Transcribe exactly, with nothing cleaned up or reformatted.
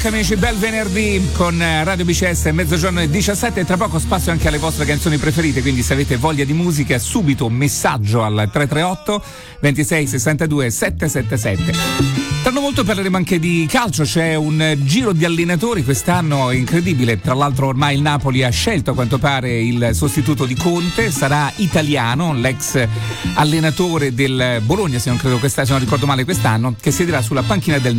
Amici, bel venerdì con Radio B C S, mezzogiorno e diciassette, e tra poco spazio anche alle vostre canzoni preferite, quindi se avete voglia di musica subito messaggio al tre tre otto ventisei sessantadue settecentosettantasette. Tra molto parleremo anche di calcio, c'è un giro di allenatori quest'anno incredibile, tra l'altro ormai il Napoli ha scelto a quanto pare il sostituto di Conte, sarà italiano, l'ex allenatore del Bologna se non credo quest'anno, se non ricordo male quest'anno, che siederà sulla panchina del